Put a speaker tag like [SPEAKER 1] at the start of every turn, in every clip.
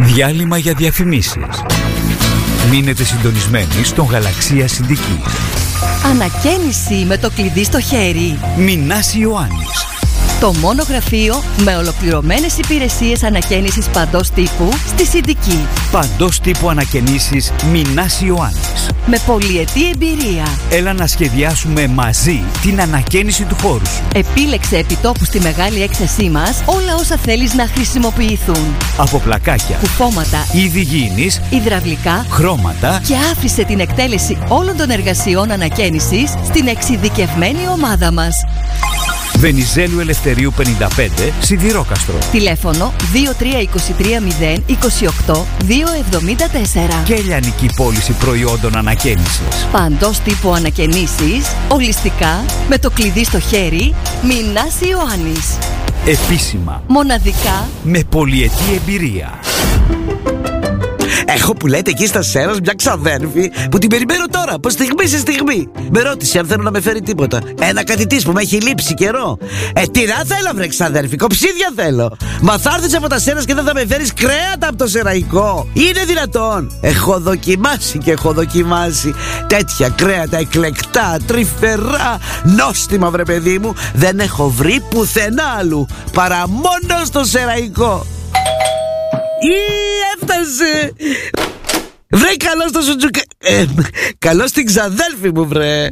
[SPEAKER 1] Διάλειμμα για διαφημίσεις. Μείνετε συντονισμένοι στον Γαλαξία Συντική.
[SPEAKER 2] Ανακαίνιση με το κλειδί στο χέρι.
[SPEAKER 1] Μινάς Ιωάννης.
[SPEAKER 2] Το μόνο γραφείο με ολοκληρωμένες υπηρεσίες ανακαίνισης παντός τύπου στη Συντική.
[SPEAKER 1] Παντός τύπου ανακαινήσεις Μινάς Ιωάννης.
[SPEAKER 2] Με πολυετή εμπειρία.
[SPEAKER 1] Έλα να σχεδιάσουμε μαζί την ανακαίνιση του χώρου σου.
[SPEAKER 2] Επίλεξε επιτόπου στη μεγάλη έκθεσή μας όλα όσα θέλεις να χρησιμοποιηθούν.
[SPEAKER 1] Από πλακάκια,
[SPEAKER 2] κουφώματα,
[SPEAKER 1] είδη γήινης,
[SPEAKER 2] υδραυλικά,
[SPEAKER 1] χρώματα.
[SPEAKER 2] Και άφησε την εκτέλεση όλων των εργασιών ανακαίνισης στην εξειδικευμένη ομάδα μας.
[SPEAKER 1] Βενιζέλου Ελευθερίου 55, Σιδηρόκαστρο.
[SPEAKER 2] Τηλέφωνο 2323 028 274.
[SPEAKER 1] Και λιανική πώληση προϊόντων ανακαίνισης.
[SPEAKER 2] Παντός τύπου ανακαινήσεις, ολιστικά, με το κλειδί στο χέρι. Μινάς Ιωάννης.
[SPEAKER 1] Επίσημα,
[SPEAKER 2] μοναδικά,
[SPEAKER 1] με πολυετή εμπειρία.
[SPEAKER 3] Έχω που λέτε εκεί στα Σέρας μια ξαδέρφη που την περιμένω τώρα, από στιγμή σε στιγμή. Με ρώτησε αν θέλω να με φέρει τίποτα. Ένα κάτι της που με έχει λείψει καιρό. Τυρά θέλω, βρε ξαδέρφη, κοψίδια θέλω. Μα θα έρθεις από τα Σέρας και δεν θα με φέρεις κρέατα από το σεραϊκό? Είναι δυνατόν? Έχω δοκιμάσει και έχω δοκιμάσει τέτοια κρέατα εκλεκτά, τρυφερά, νόστιμα, βρε παιδί μου. Δεν έχω βρει πουθενά άλλου παρά μόνο στο σεραϊκό. Έφτασε! Βρε, καλώς το σουτζουκα... καλώς την ξαδέλφη μου, βρε!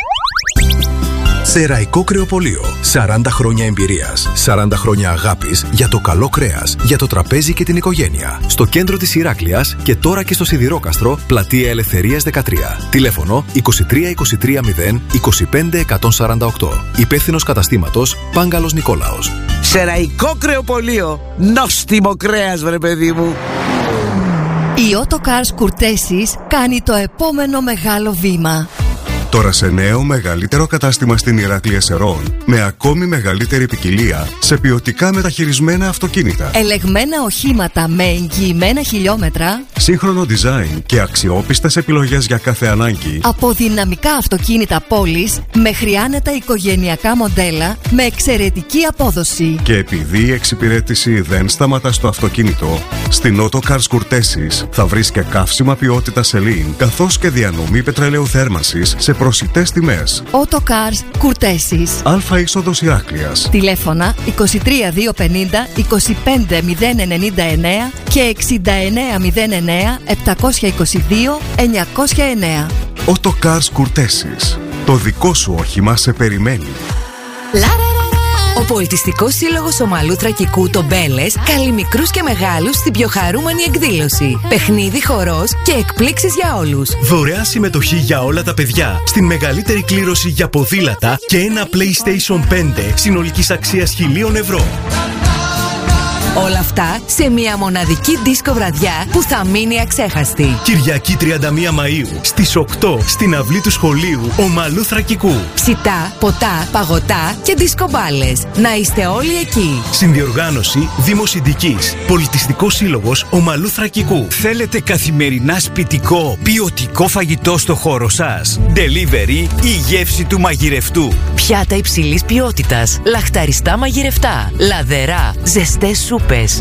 [SPEAKER 4] Σεραϊκό Κρεοπωλείο. 40 χρόνια εμπειρίας, 40 χρόνια αγάπης για το καλό κρέας, για το τραπέζι και την οικογένεια. Στο κέντρο της Ηράκλειας και τώρα και στο Σιδηρόκαστρο, πλατεία Ελευθερίας 13. Τηλέφωνο 23 23 0 25 148. Υπεύθυνος καταστήματος Πάγκαλος Νικόλαος.
[SPEAKER 3] Σεραϊκό Κρεοπωλείο. Νόστιμο κρέας, βρε παιδί μου.
[SPEAKER 2] Η Autocars Κουρτέσης κάνει το επόμενο μεγάλο βήμα.
[SPEAKER 5] Τώρα σε νέο μεγαλύτερο κατάστημα στην Ηράκλεια Σερών, με ακόμη μεγαλύτερη ποικιλία σε ποιοτικά μεταχειρισμένα αυτοκίνητα.
[SPEAKER 2] Ελεγμένα οχήματα με εγγυημένα χιλιόμετρα.
[SPEAKER 5] Σύγχρονο design και αξιόπιστες επιλογές για κάθε ανάγκη.
[SPEAKER 2] Από δυναμικά αυτοκίνητα πόλης μέχρι άνετα οικογενειακά μοντέλα με εξαιρετική απόδοση.
[SPEAKER 5] Και επειδή η εξυπηρέτηση δεν σταματά στο αυτοκίνητο, στην Autocars Κουρτέσης θα βρεις και καύσιμα ποιότητας Celine, καθώς και διανομή πετρελαίου θέρμανσης σε προσιτές τιμές.
[SPEAKER 2] Autocars Κουρτέσης.
[SPEAKER 5] Αλφα είσοδος Ηράκλειας.
[SPEAKER 2] Τηλέφωνα 23 250 25 099 και 6909 722 909.
[SPEAKER 5] Autocars Κουρτέσης. Το δικό σου όχημα σε περιμένει.
[SPEAKER 6] Ο Πολιτιστικός Σύλλογος Ομαλού Θρακικού, το Μπέλες, καλεί μικρούς και μεγάλους στην πιο χαρούμενη εκδήλωση. Παιχνίδι, χορός και εκπλήξεις για όλους.
[SPEAKER 7] Δωρεάν συμμετοχή για όλα τα παιδιά στην μεγαλύτερη κλήρωση για ποδήλατα και ένα PlayStation 5 συνολικής αξίας 1.000 ευρώ.
[SPEAKER 6] Όλα αυτά σε μια μοναδική δίσκο βραδιά που θα μείνει αξέχαστη.
[SPEAKER 7] Κυριακή 31 Μαΐου στις 8 στην αυλή του σχολείου Ομαλού Θρακικού.
[SPEAKER 6] Ψητά, ποτά, παγωτά και δισκομπάλες. Να είστε όλοι εκεί.
[SPEAKER 7] Συνδιοργάνωση Δήμος Συντικής. Πολιτιστικός Σύλλογος Ομαλού Θρακικού.
[SPEAKER 1] Θέλετε καθημερινά σπιτικό, ποιοτικό φαγητό στο χώρο σας? Delivery ή γεύση του μαγειρευτού.
[SPEAKER 6] Πιάτα υψηλής ποιότητας, λαχταριστά μαγειρευτά, λαδερά, ζεστές σούπες,